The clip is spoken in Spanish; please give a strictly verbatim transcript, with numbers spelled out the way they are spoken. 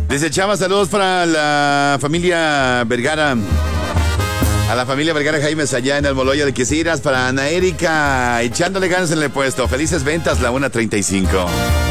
Dice Chava, saludos para la familia Vergara. A la familia Vergara Jaimes allá en el Moloyo de Quisiras. Para Ana Erika, echándole ganas en el puesto. Felices ventas, la una treinta y cinco.